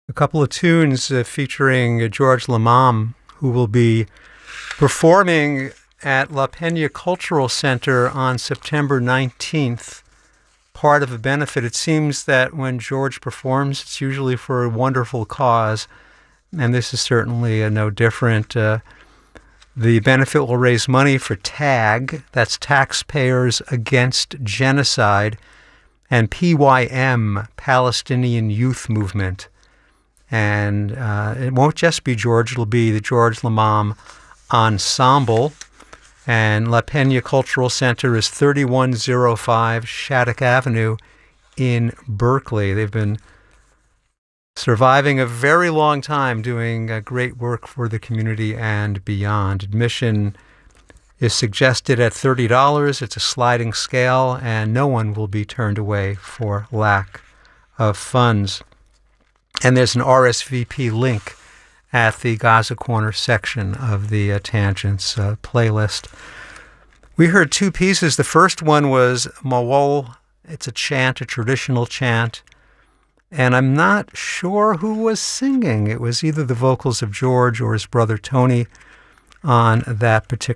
a couple of tunes featuring George Lamam, who will be performing at La Peña Cultural Center on September 19th, part of a benefit. It seems that when George performs, it's usually for a wonderful cause, and this is certainly no different. The benefit will raise money for TAG, that's Taxpayers Against Genocide, and PYM, Palestinian Youth Movement. And it won't just be George, it'll be the George Lamam Ensemble. And La Peña Cultural Center is 3105 Shattuck Avenue in Berkeley. They've been surviving a very long time, doing great work for the community and beyond. Admission is suggested at $30. It's a sliding scale, and no one will be turned away for lack of funds. And there's an RSVP link at the Gaza Corner section of the Tangents playlist. We heard two pieces. The first one was Mawol. It's a chant, a traditional chant. And I'm not sure who was singing. It was either the vocals of George or his brother Tony on that particular